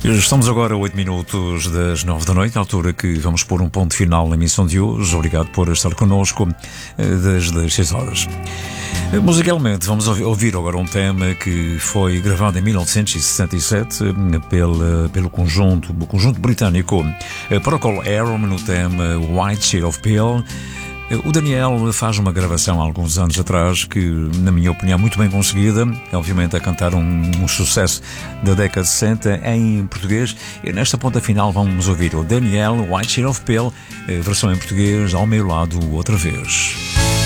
Estamos agora a 8 minutos das 9 da noite, à altura que vamos pôr um ponto final na emissão de hoje. Obrigado por estar connosco desde as 6 horas. Musicalmente, vamos ouvir agora um tema que foi gravado em 1967 pelo conjunto britânico Procol Harum no tema White Shade of Pale. O Daniel faz uma gravação há alguns anos atrás que, na minha opinião, muito bem conseguida, obviamente a cantar um sucesso da década de 60 em português, e nesta ponta final vamos ouvir o Daniel White Shade of Pale, versão em português, Ao Meu Lado Outra Vez.